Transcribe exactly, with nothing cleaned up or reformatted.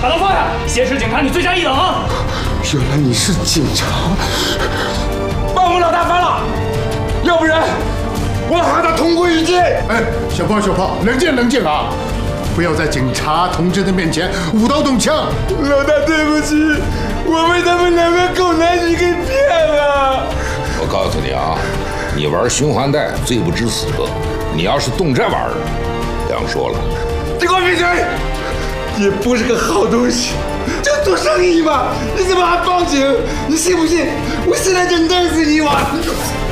把他放下！挟持警察，你罪加一等啊！ 原来你是警察， 帮不了他翻了，要不然我和他同归于尽。 哎，小胖小胖，冷静冷静啊！不要在警察同志的面前舞刀动枪。 老大，对不起，我被他们两个狗男女给骗了。 我告诉你啊，你玩循环贷罪不至死，你要是动这玩意儿，两说了。 你给我闭嘴！也不是个好东西，就做生意嘛，你怎么还报警？你信不信我现在就弄死你我？